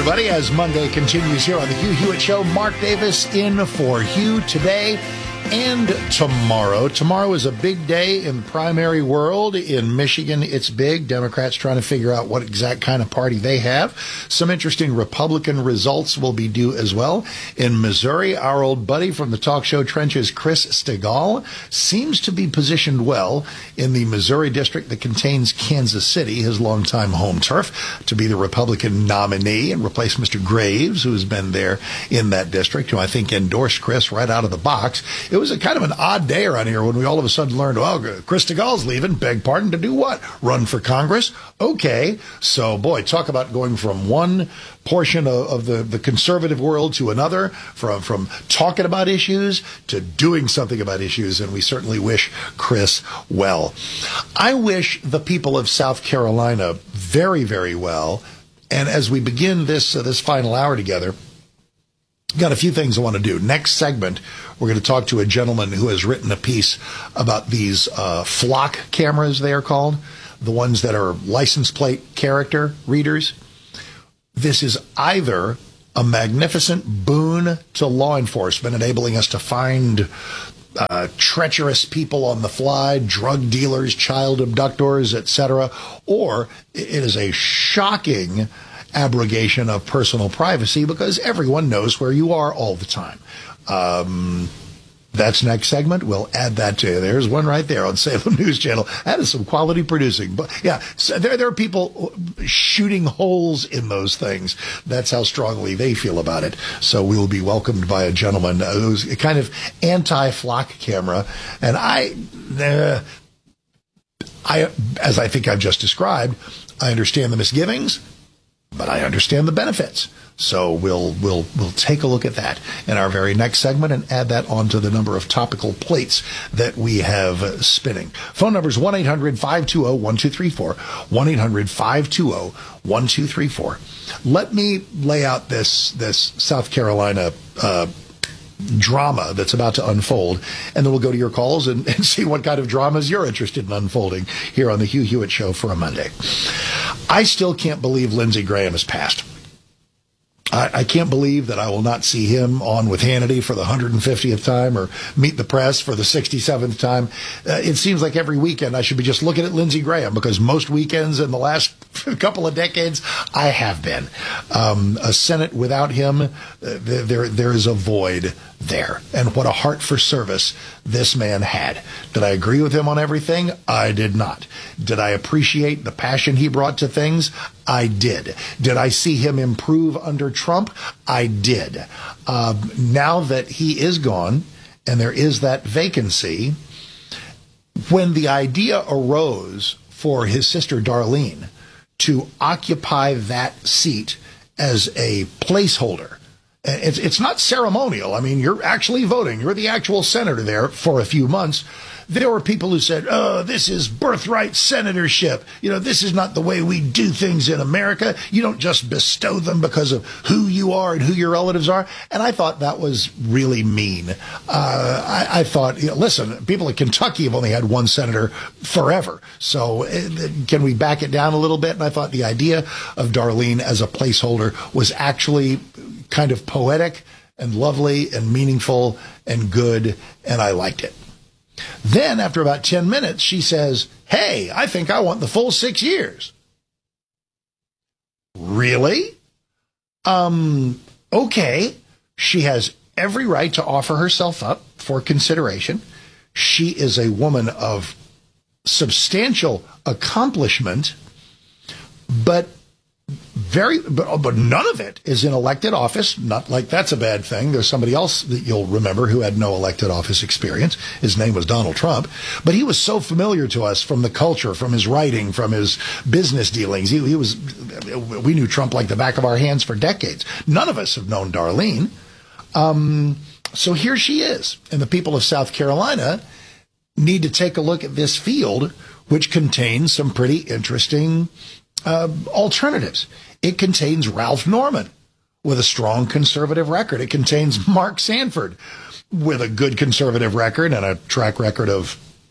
everybody. As Monday continues here on the Hugh Hewitt Show, Mark Davis in for Hugh today and tomorrow. Tomorrow is a big day in the primary world. In Michigan, it's big. Democrats trying to figure out what exact kind of party they have. Some interesting Republican results will be due as well. In Missouri, our old buddy from the talk show trenches, Chris Stigall, seems to be positioned well in the Missouri district that contains Kansas City, his longtime home turf, to be the Republican nominee and replace Mr. Graves, who has been there in that district, who I think endorsed Chris right out of the box. It was a kind of an odd day around here when we all of a sudden learned, well, Chris Stigall's leaving, beg pardon, to do what? Run for Congress? Okay. So, boy, talk about going from one portion of the conservative world to another, from talking about issues to doing something about issues, and we certainly wish Chris well. I wish the people of South Carolina very, very well, and as we begin this final hour together, got a few things I want to do. Next segment, we're going to talk to a gentleman who has written a piece about these flock cameras, they are called, the ones that are license plate character readers. This is either a magnificent boon to law enforcement, enabling us to find treacherous people on the fly, drug dealers, child abductors, etc., or it is a shocking abrogation of personal privacy because everyone knows where you are all the time. That's next segment. We'll add that to you. There's one right there on Salem News Channel. That is some quality producing. But yeah, so there are people shooting holes in those things. That's how strongly they feel about it. So we will be welcomed by a gentleman who's a kind of anti-flock camera. And as I think I've just described, I understand the misgivings, but I understand the benefits. So we'll take a look at that in our very next segment and add that onto the number of topical plates that we have spinning. Phone number is 1-800-520-1234, 1-800-520-1234. Let me lay out this South Carolina drama that's about to unfold, and then we'll go to your calls and see what kind of dramas you're interested in unfolding here on the Hugh Hewitt Show for a Monday. I still can't believe Lindsey Graham has passed. I can't believe that I will not see him on with Hannity for the 150th time or Meet the Press for the 67th time. It seems like every weekend I should be just looking at Lindsey Graham because most weekends in the last couple of decades I have been. A Senate without him, there is a void there. And what a heart for service this man had. Did I agree with him on everything? I did not. Did I appreciate the passion he brought to things? I did. Did I see him improve under Trump? I did. Now that he is gone and there is that vacancy, when the idea arose for his sister Darlene to occupy that seat as a placeholder, it's not ceremonial. I mean, you're actually voting. You're the actual senator there for a few months. There were people who said, oh, this is birthright senatorship. This is not the way we do things in America. You don't just bestow them because of who you are and who your relatives are. And I thought that was really mean. I thought, listen, people in Kentucky have only had one senator forever. So can we back it down a little bit? And I thought the idea of Darlene as a placeholder was actually kind of poetic and lovely and meaningful and good, and I liked it. Then, after about 10 minutes, she says, hey, I think I want the full 6 years. Really? Okay. She has every right to offer herself up for consideration. She is a woman of substantial accomplishment, but none of it is in elected office. Not like that's a bad thing. There's somebody else that you'll remember who had no elected office experience. His name was Donald Trump, but he was so familiar to us from the culture, from his writing, from his business dealings. We knew Trump like the back of our hands for decades. None of us have known Darlene. So here she is, and the people of South Carolina need to take a look at this field, which contains some pretty interesting alternatives. It contains Ralph Norman with a strong conservative record. It contains Mark Sanford with a good conservative record and a track record of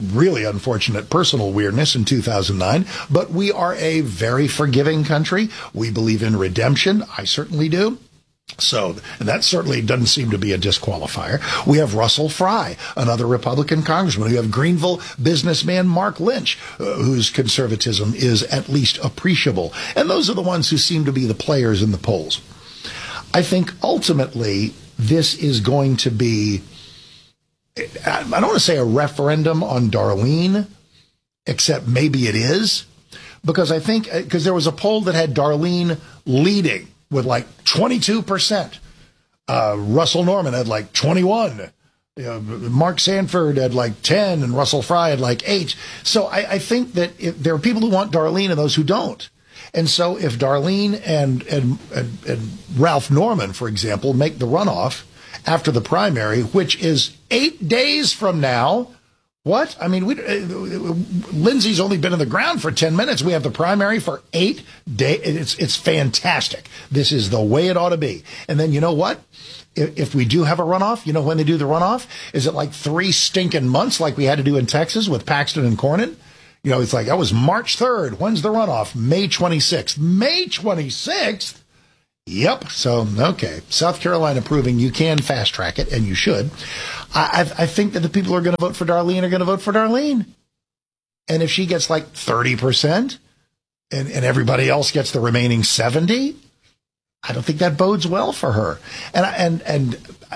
really unfortunate personal weirdness in 2009, but we are a very forgiving country. We believe in redemption. I certainly do. So that certainly doesn't seem to be a disqualifier. We have Russell Fry, another Republican congressman. We have Greenville businessman Mark Lynch, whose conservatism is at least appreciable. And those are the ones who seem to be the players in the polls. I think ultimately this is going to be, I don't want to say a referendum on Darlene, except maybe it is, because there was a poll that had Darlene leading with like 22%. Russell Norman had like 21. Mark Sanford had like 10, and Russell Fry had like 8. So I think that there are people who want Darlene and those who don't. And so if Darlene and Ralph Norman, for example, make the runoff after the primary, which is 8 days from now. What? I mean, Lindsay's only been in the ground for 10 minutes. We have the primary for 8 days. It's fantastic. This is the way it ought to be. And then you know what? If we do have a runoff, you know when they do the runoff? Is it like 3 stinking months like we had to do in Texas with Paxton and Cornyn? You know, it's like, that was March 3rd. When's the runoff? May 26th. May 26th? Yep. So, okay. South Carolina proving you can fast track it, and you should. I think that the people who are going to vote for Darlene are going to vote for Darlene. And if she gets like 30% and everybody else gets the remaining 70%, I don't think that bodes well for her. And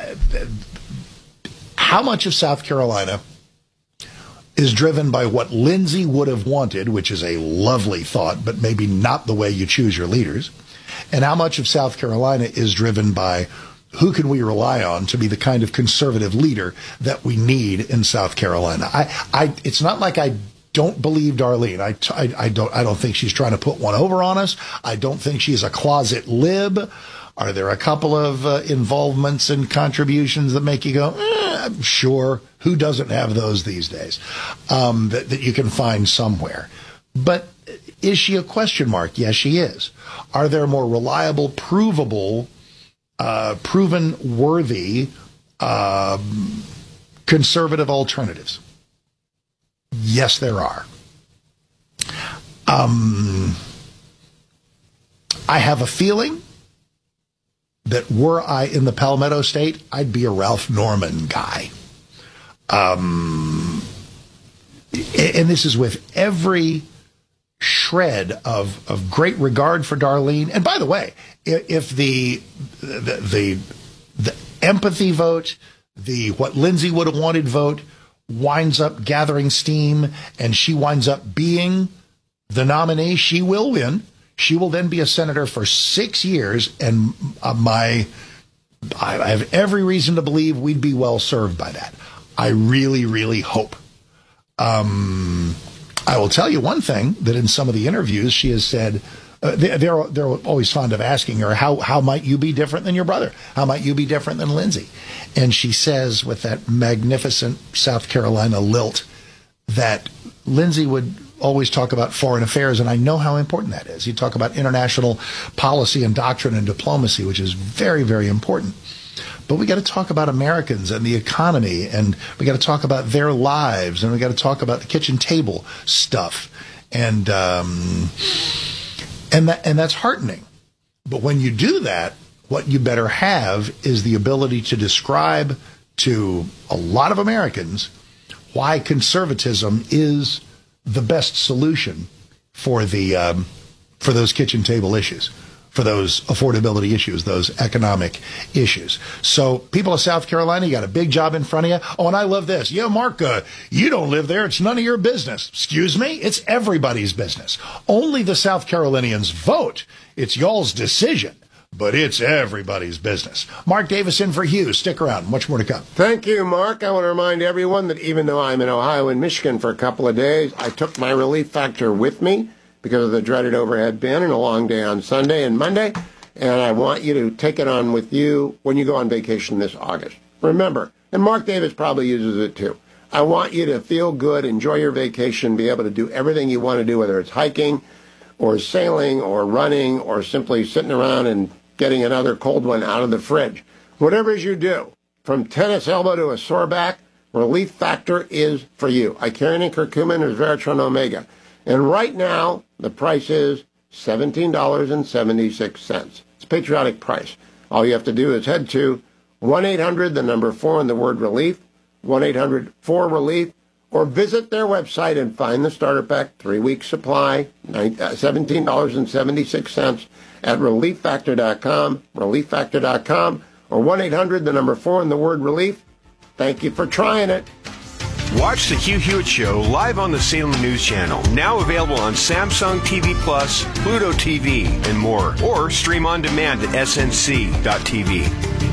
how much of South Carolina is driven by what Lindsay would have wanted, which is a lovely thought, but maybe not the way you choose your leaders, and how much of South Carolina is driven by who can we rely on to be the kind of conservative leader that we need in South Carolina. It's not like I don't believe Darlene. I don't think she's trying to put one over on us. I don't think she's a closet lib. Are there a couple of involvements and contributions that make you go, sure, who doesn't have those these days, that you can find somewhere? But is she a question mark? Yes, she is. Are there more reliable, provable, proven worthy conservative alternatives? Yes, there are. I have a feeling that were I in the Palmetto State, I'd be a Ralph Norman guy. And this is with every shred of great regard for Darlene. And by the way, if the empathy vote, what Lindsay would have wanted vote winds up gathering steam and she winds up being the nominee, she will win. She will then be a senator for 6 years, and I have every reason to believe we'd be well served by that. I really, really hope. I will tell you one thing, that in some of the interviews she has said, they're always fond of asking her, how might you be different than your brother? How might you be different than Lindsay? And she says with that magnificent South Carolina lilt that Lindsay would always talk about foreign affairs, and I know how important that is. You talk about international policy and doctrine and diplomacy, which is very, very important. But we got to talk about Americans and the economy, and we got to talk about their lives, and we got to talk about the kitchen table stuff, and that's heartening. But when you do that, what you better have is the ability to describe to a lot of Americans why conservatism is the best solution for those kitchen table issues, for those affordability issues, those economic issues. So people of South Carolina, you got a big job in front of you. Oh, and I love this. Yeah, Mark, you don't live there. It's none of your business. Excuse me? It's everybody's business. Only the South Carolinians vote. It's y'all's decision. But it's everybody's business. Mark Davis in for Hughes. Stick around. Much more to come. Thank you, Mark. I want to remind everyone that even though I'm in Ohio and Michigan for a couple of days, I took my relief factor with me because of the dreaded overhead bin and a long day on Sunday and Monday. And I want you to take it on with you when you go on vacation this August. Remember, and Mark Davis probably uses it too, I want you to feel good, enjoy your vacation, be able to do everything you want to do, whether it's hiking or sailing or running or simply sitting around and getting another cold one out of the fridge. Whatever it is you do, from tennis elbow to a sore back, Relief Factor is for you. Icarian curcumin or Veratron Omega. And right now, the price is $17.76. It's a patriotic price. All you have to do is head to 1-800, the number 4 and the word relief, 1-800-4-RELIEF, or visit their website and find the starter pack, 3-week supply, $17.76 at relieffactor.com, relieffactor.com, or 1-800, the number 4 and the word relief. Thank you for trying it. Watch the Hugh Hewitt Show live on the Salem News Channel, now available on Samsung TV Plus, Pluto TV, and more, or stream on demand at snc.tv.